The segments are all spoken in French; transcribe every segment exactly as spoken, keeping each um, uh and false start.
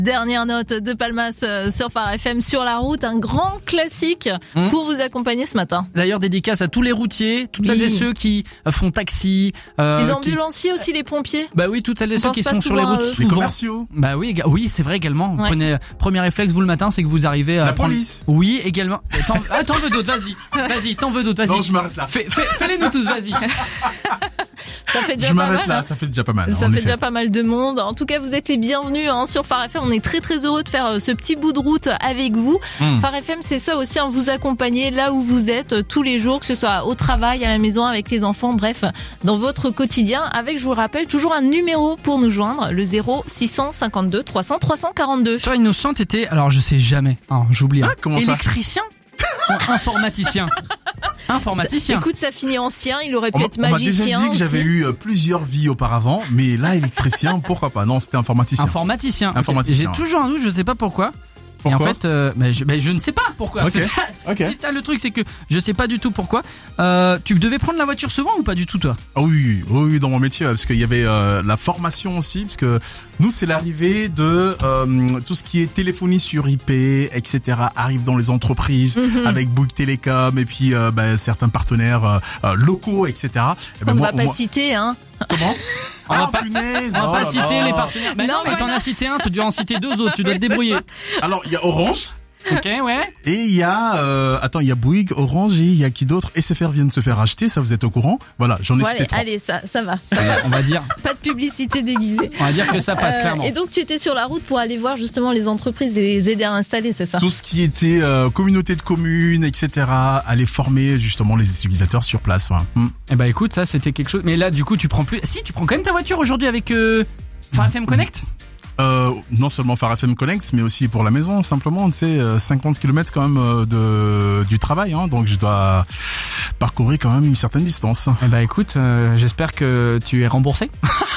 Dernière note de Palmas sur Phare F M sur la route, un grand classique mmh. pour vous accompagner ce matin. D'ailleurs, dédicace à tous les routiers, toutes celles oui. et ceux qui font taxi. Euh, les ambulanciers qui... aussi, les pompiers. Bah oui, toutes celles et ceux qui sont sur les routes souvent. Les commerciaux. Bah oui, oui, c'est vrai également. Ouais. Prenez, premier réflexe, vous le matin, c'est que vous arrivez à la prendre... police. Oui, également. T'en, ah, t'en veux d'autres, vas-y. Vas-y, t'en veux d'autres, vas-y. Non, je m'arrête là. Fais, fais, fais-les nous tous, vas-y. Ça fait déjà je pas m'arrête mal, là, hein. ça fait déjà pas mal. Ça fait effet. déjà pas mal de monde. En tout cas, vous êtes les bienvenus hein, sur Phare F M. On est très très heureux de faire ce petit bout de route avec vous. Mmh. Phare F M, c'est ça aussi, hein, vous accompagner là où vous êtes tous les jours, que ce soit au travail, à la maison, avec les enfants, bref, dans votre quotidien. Avec, je vous le rappelle, toujours un numéro pour nous joindre, le zéro six cent cinquante-deux trois cents trois cent quarante-deux. Toi, Innocent, t'étais, alors je sais jamais, hein, j'oublie. Ah, comment ça ? Électricien ? Informaticien. Informaticien. Écoute, ça finit ancien, il aurait pu on être magicien. On m'a déjà dit que aussi. j'avais eu plusieurs vies auparavant, mais là, électricien, pourquoi pas ? Non, c'était informaticien. Informaticien. Informaticien. Okay. J'ai toujours un doute, je sais pas pourquoi. Pourquoi ? Et en fait, euh, bah, je, bah, je ne sais pas pourquoi. Okay. C'est, ça, okay. c'est ça le truc, c'est que je sais pas du tout pourquoi. Euh, tu devais prendre la voiture souvent ou pas du tout, toi ? Ah oui, oui, dans mon métier, parce qu'il y avait euh, la formation aussi, parce que nous, c'est l'arrivée de euh, tout ce qui est téléphonie sur I P, et cetera arrive dans les entreprises mm-hmm. avec Bouygues Télécom et puis euh, bah, certains partenaires euh, locaux, et cetera. Et ben, On ne moi, va pas moi... citer, hein. Comment ? On va ah, pas, punaise, on va oh pas là citer là. les partenaires. Bah non, non mais voilà. T'en as cité un, tu dois en citer deux autres, tu dois te débrouiller. Alors, il y a Orange. Ok, ouais. Et il y a, euh, attends, il y a Bouygues, Orange et il y a qui d'autre ? S F R vient de se faire acheter, ça vous êtes au courant ? Voilà, j'en ai bon, cité allez, trois. allez, ça, ça va. Ça va. On va dire. Pas de publicité déguisée. On va dire que ça passe euh, clairement. Et donc, tu étais sur la route pour aller voir justement les entreprises et les aider à installer, c'est ça ? Tout ce qui était euh, communauté de communes, et cetera, aller former justement les utilisateurs sur place. Ouais. Mm. Eh ben écoute, ça c'était quelque chose. Mais là, du coup, tu prends plus. Si, tu prends quand même ta voiture aujourd'hui avec euh, Phare F M Connect ? Euh, non seulement Phare F M Connect, mais aussi pour la maison, simplement, tu sais, cinquante kilomètres quand même de du travail, hein, donc je dois parcourir quand même une certaine distance. Eh ben écoute, euh, j'espère que tu es remboursé.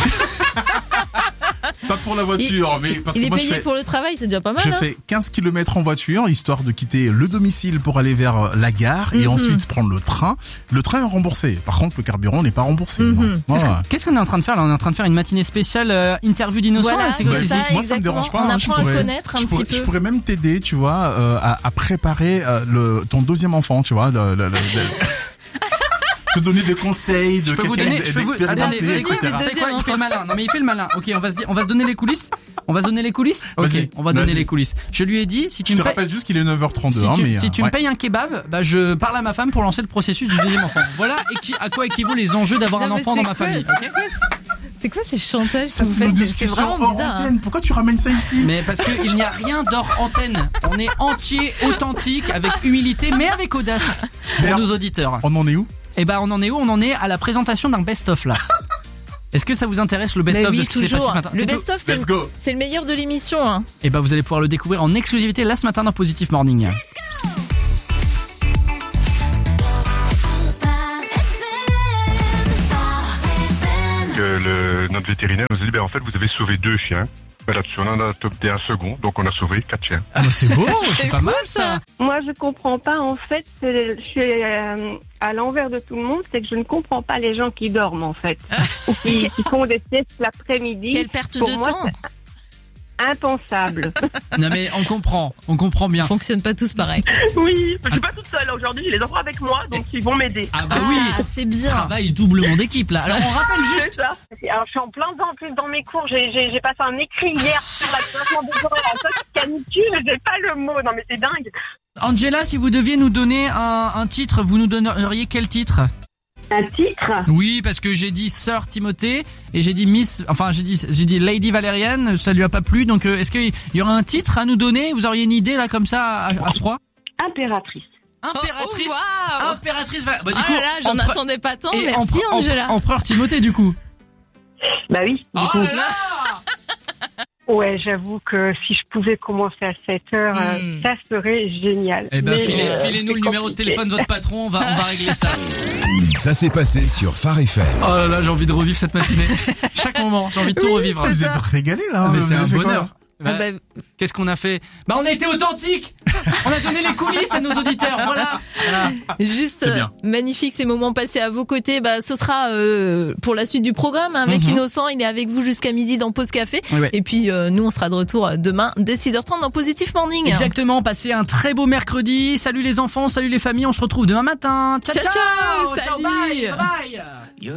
Pas pour la voiture, il, mais parce il que est moi payé je fais, pour le travail, c'est déjà pas mal. Je hein fais quinze kilomètres en voiture, histoire de quitter le domicile pour aller vers la gare et mm-hmm. ensuite prendre le train. Le train est remboursé. Par contre, le carburant n'est pas remboursé. Mm-hmm. Voilà. Qu'est-ce, que, qu'est-ce qu'on est en train de faire là ? On est en train de faire une matinée spéciale euh, interview d'Innocent. Voilà, là, c'est bah, quoi, ça, moi, ça me dérange pas. On hein, apprend je pourrais, à se connaître un je petit pourrais, peu. Je pourrais même t'aider, tu vois, euh, à, à préparer euh, le, ton deuxième enfant, tu vois. Le, le, le, le... te donner des conseils de je peux vous donner, je peux vous, attendez, vous savez quoi, quoi, il fait le malin. Non mais il fait le malin. Ok, on va se dire, on va se donner les coulisses. On va se donner les coulisses. Ok, vas-y, on va donner vas-y. les coulisses. Je lui ai dit, si tu je me te payes... rappelle juste qu'il est neuf heures trente-deux. Si hein, tu, mais, si tu ouais. me payes un kebab, bah je parle à ma femme pour lancer le processus du deuxième enfant. Voilà à quoi équivaut les enjeux d'avoir non, un enfant dans ma quoi, famille. C'est, okay quoi, c'est quoi ces chantages ça, que vous c'est faites ? C'est vraiment hors bizarre. Antenne. Hein. Pourquoi tu ramènes ça ici ? Mais parce qu'il n'y a rien d'hors antenne. On est entier, authentique, avec humilité, mais avec audace pour mais nos auditeurs. On en est où ? Eh ben, on en est où ? On en est à la présentation d'un best-of là. Est-ce que ça vous intéresse le best-of oui, de ce qui s'est passé ce matin ? Le best-of, c'est le, c'est le meilleur de l'émission. Hein. Et ben, vous allez pouvoir le découvrir en exclusivité là ce matin dans Positive Morning. Que le, notre vétérinaire nous a dit, ben en fait, vous avez sauvé deux chiens. Ben là-dessus, on en a adopté un second, donc on a sauvé quatre chiens. Ah, bah c'est beau, c'est, c'est pas fou, mal ça. Moi, je comprends pas. En fait, je suis euh, à l'envers de tout le monde, c'est que je ne comprends pas les gens qui dorment, en fait, ou qui, qui font des siestes l'après-midi. Quelle perte Pour de moi, temps. Impensable. Non mais on comprend, on comprend bien. On fonctionne pas tous pareil. Oui, je suis pas toute seule aujourd'hui, j'ai les enfants avec moi, donc ils vont m'aider. Ah bah oui, ah, c'est bien. Travail doublement d'équipe là. Alors on rappelle juste. Ça. Alors je suis en plein dedans en plus dans mes cours, j'ai, j'ai, j'ai passé un écrit hier sur la classement des horaires, la canicule, j'ai pas le mot, non mais c'est dingue. Angela, si vous deviez nous donner un, un titre, vous nous donneriez quel titre ? Un titre ? Oui, parce que j'ai dit Sœur Timothée et j'ai dit Miss, enfin j'ai dit j'ai dit Lady Valériane, ça lui a pas plu. Donc euh, est-ce qu'il y aura un titre à nous donner ? Vous auriez une idée là comme ça à, à froid ? Impératrice. Impératrice. Oh, wow. Impératrice. Bah, du oh coup, là là, j'en empre... attendais pas tant. Et merci empre... Angela. Empereur Timothée du coup. Bah oui. Du oh coup. là là. Ouais, j'avoue que si je pouvais commencer à sept heures, mmh. ça serait génial. Eh ben, Mais, filez, euh, filez-nous le numéro de téléphone de votre patron, on va, on va régler ça. Ça s'est passé sur Phare F M. Oh là là, j'ai envie de revivre cette matinée. Chaque moment, j'ai envie de tout oui, revivre. Vous êtes régalés là. Ah, mais vous c'est un bonheur. Bah, ah bah... Qu'est-ce qu'on a fait ? Bah, on a été authentique. On a donné les coulisses à nos auditeurs. Voilà. voilà. Juste C'est bien. euh, magnifique ces moments passés à vos côtés. Bah, ce sera euh, pour la suite du programme hein, avec Mhm. Innocent. Il est avec vous jusqu'à midi dans Pause Café. Ouais, ouais. Et puis euh, nous, on sera de retour demain dès six heures trente dans Positif Morning. Exactement. Passez un très beau mercredi. Salut les enfants, salut les familles. On se retrouve demain matin. Ciao, Ciao, ciao. ciao. Ciao, Salut. bye. Bye.